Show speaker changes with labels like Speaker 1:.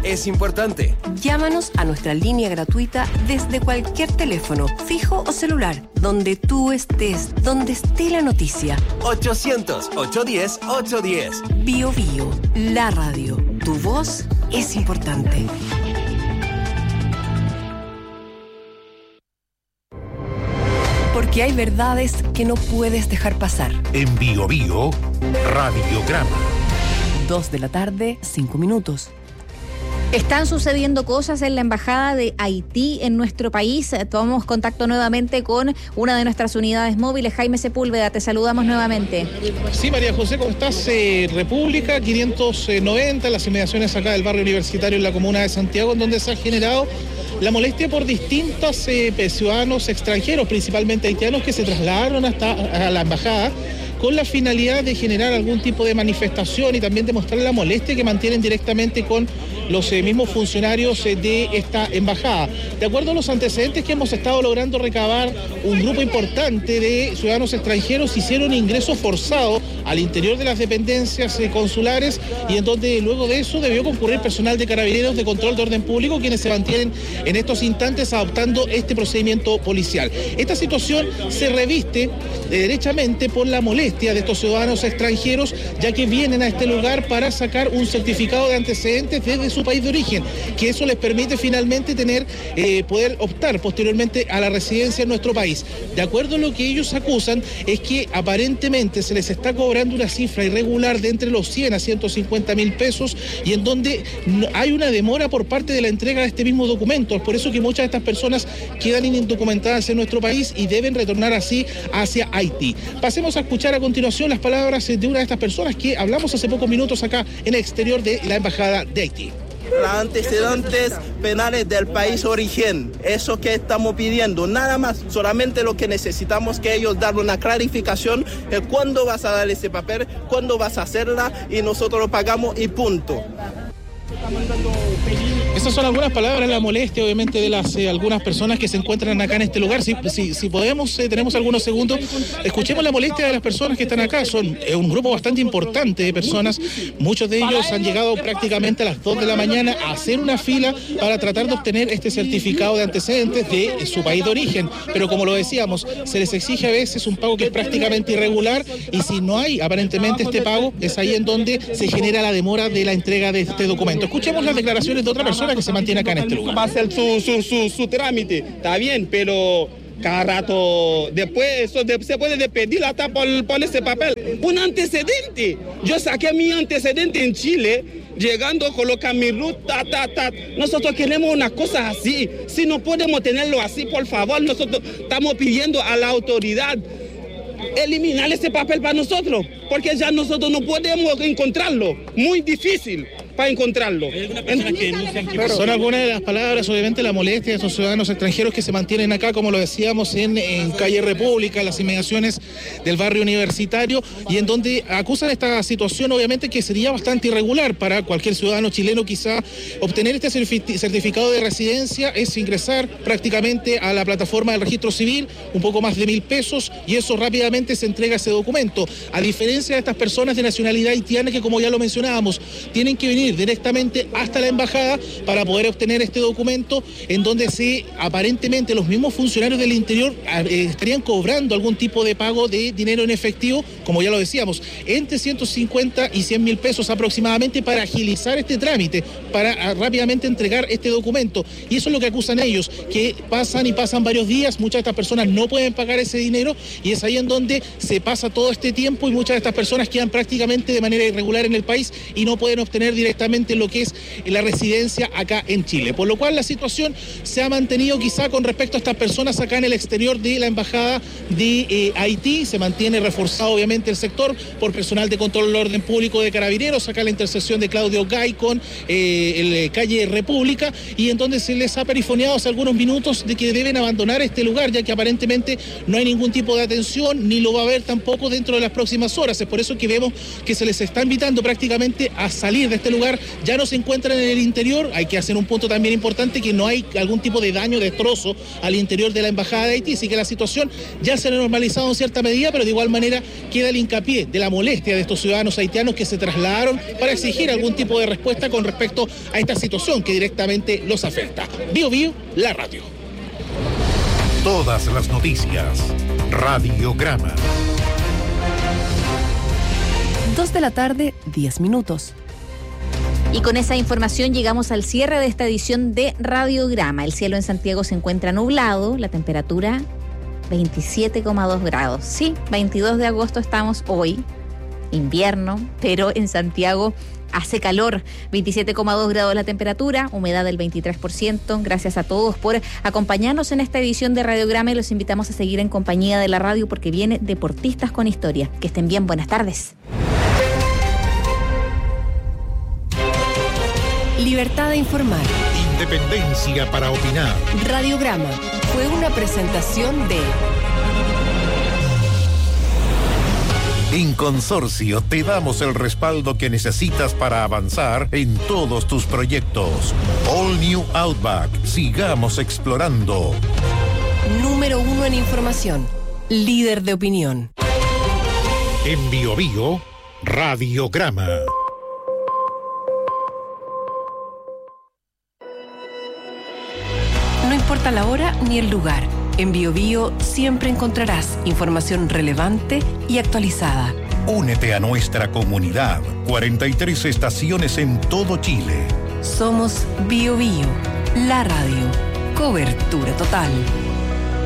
Speaker 1: es importante.
Speaker 2: Llámanos a nuestra línea gratuita desde cualquier teléfono, fijo o celular, donde tú estés, donde esté la noticia.
Speaker 1: 800-810-810.
Speaker 2: Bio Bio, la radio. Tu voz es importante. Porque hay verdades que no puedes dejar pasar.
Speaker 3: En Bio Bio, Radiograma.
Speaker 2: 2:05 p.m.
Speaker 4: Están sucediendo cosas en la Embajada de Haití en nuestro país. Tomamos contacto nuevamente con una de nuestras unidades móviles. Jaime Sepúlveda, te saludamos nuevamente.
Speaker 5: Sí, María José, ¿cómo estás? República 590, las inmediaciones acá del barrio universitario en la comuna de Santiago, en donde se ha generado la molestia por distintos ciudadanos extranjeros, principalmente haitianos, que se trasladaron hasta a la embajada con la finalidad de generar algún tipo de manifestación y también demostrar la molestia que mantienen directamente con los mismos funcionarios de esta embajada. De acuerdo a los antecedentes que hemos estado logrando recabar, un grupo importante de ciudadanos extranjeros hicieron ingreso forzado al interior de las dependencias consulares, y en donde luego de eso debió concurrir personal de Carabineros de Control de Orden Público, quienes se mantienen en estos instantes adoptando este procedimiento policial. Esta situación se reviste derechamente por la molestia de estos ciudadanos extranjeros, ya que vienen a este lugar para sacar un certificado de antecedentes desde su país de origen, que eso les permite finalmente poder optar posteriormente a la residencia en nuestro país. De acuerdo a lo que ellos acusan, es que aparentemente se les está cobrando una cifra irregular de entre los 100 a 150 mil pesos, y en donde hay una demora por parte de la entrega de este mismo documento. Es por eso que muchas de estas personas quedan indocumentadas en nuestro país y deben retornar así hacia Haití. Pasemos a escuchar a continuación las palabras de una de estas personas que hablamos hace pocos minutos acá en el exterior de la Embajada de Haití.
Speaker 6: Los antecedentes penales del país origen, eso que estamos pidiendo, nada más, solamente lo que necesitamos que ellos den una clarificación de cuándo vas a dar ese papel, cuándo vas a hacerla, y nosotros lo pagamos y punto.
Speaker 5: Esas son algunas palabras, la molestia obviamente de las algunas personas que se encuentran acá en este lugar. Si podemos, tenemos algunos segundos, escuchemos la molestia de las personas que están acá. Son un grupo bastante importante de personas, muchos de ellos han llegado prácticamente a las 2 de la mañana a hacer una fila para tratar de obtener este certificado de antecedentes de su país de origen, pero como lo decíamos, se les exige a veces un pago que es prácticamente irregular, y si no hay aparentemente este pago, es ahí en donde se genera la demora de la entrega de este documento. Escuchemos las declaraciones de otra persona que se mantiene acá en este lugar.
Speaker 7: Va a hacer su trámite, está bien, pero cada rato después eso se puede despedir hasta por ese papel. Un antecedente. Yo saqué mi antecedente en Chile, llegando, colocar mi ruta, Nosotros queremos unas cosas así. Si no podemos tenerlo así, por favor, nosotros estamos pidiendo a la autoridad eliminar ese papel para nosotros, porque ya nosotros no podemos encontrarlo. Muy difícil para encontrarlo.
Speaker 5: Son algunas de las palabras, obviamente, la molestia de estos ciudadanos extranjeros que se mantienen acá, como lo decíamos, en calle República, en las inmediaciones del barrio universitario, y en donde acusan esta situación, obviamente, que sería bastante irregular para cualquier ciudadano chileno. Quizá obtener este certificado de residencia es ingresar prácticamente a la plataforma del registro civil, un poco más de 1.000 pesos, y eso rápidamente se entrega ese documento. A diferencia de estas personas de nacionalidad haitiana que, como ya lo mencionábamos, tienen que venir directamente hasta la embajada para poder obtener este documento, en donde aparentemente los mismos funcionarios del interior estarían cobrando algún tipo de pago de dinero en efectivo, como ya lo decíamos, entre 150 y 100 mil pesos aproximadamente, para agilizar este trámite, para rápidamente entregar este documento. Y eso es lo que acusan ellos, que pasan varios días, muchas de estas personas no pueden pagar ese dinero, y es ahí en donde se pasa todo este tiempo, y muchas de estas personas quedan prácticamente de manera irregular en el país y no pueden obtener directamente lo que es la residencia acá en Chile. Por lo cual la situación se ha mantenido quizá con respecto a estas personas acá en el exterior de la Embajada de Haití. Se mantiene reforzado obviamente el sector por personal de control del orden público de Carabineros, acá la intersección de Claudio Gay con el calle República, y en donde se les ha perifoneado hace algunos minutos de que deben abandonar este lugar, ya que aparentemente no hay ningún tipo de atención, ni lo va a haber tampoco dentro de las próximas horas. Es por eso que vemos que se les está invitando prácticamente a salir de este lugar lugar ya no se encuentran en el interior. Hay que hacer un punto también importante, que no hay algún tipo de daño, destrozo al interior de la Embajada de Haití, así que la situación ya se ha normalizado en cierta medida, pero de igual manera queda el hincapié de la molestia de estos ciudadanos haitianos que se trasladaron para exigir algún tipo de respuesta con respecto a esta situación que directamente los afecta. Bio Bio, la radio.
Speaker 3: Todas las noticias. Radiograma.
Speaker 2: 2 de la tarde, 10 minutos.
Speaker 4: Y con esa información llegamos al cierre de esta edición de Radiograma. El cielo en Santiago se encuentra nublado, la temperatura 27,2 grados. Sí, 22 de agosto estamos hoy, invierno, pero en Santiago hace calor, 27,2 grados la temperatura, humedad del 23%. Gracias a todos por acompañarnos en esta edición de Radiograma y los invitamos a seguir en compañía de la radio porque viene Deportistas con Historia. Que estén bien, buenas tardes.
Speaker 2: Libertad de informar.
Speaker 3: Independencia para opinar.
Speaker 2: Radiograma fue una presentación de...
Speaker 3: En Consorcio te damos el respaldo que necesitas para avanzar en todos tus proyectos. All New Outback. Sigamos explorando.
Speaker 2: Número 1 en información. Líder de opinión.
Speaker 3: En Bio Bio, Radiograma.
Speaker 2: No importa la hora ni el lugar. En Bio Bio siempre encontrarás información relevante y actualizada.
Speaker 3: Únete a nuestra comunidad. 43 estaciones en todo Chile.
Speaker 2: Somos Bio Bio, la radio. Cobertura total.